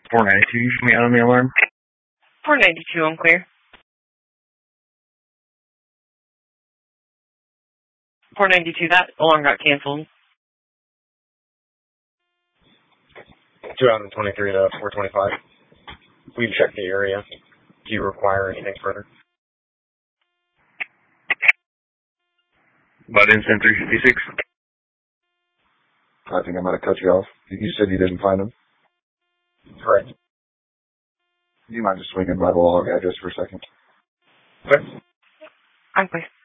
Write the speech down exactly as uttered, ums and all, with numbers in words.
four ninety-two, you should be out on the alarm. four ninety-two, I'm clear. four ninety-two, that alarm got canceled. two out of twenty-three to four twenty-five. We've checked the area. Do you require anything further? About instant three fifty-six. I think I might have cut you off. You said you didn't find him? Correct. Do you mind just swinging by the log address for a second? Okay. I'm clear.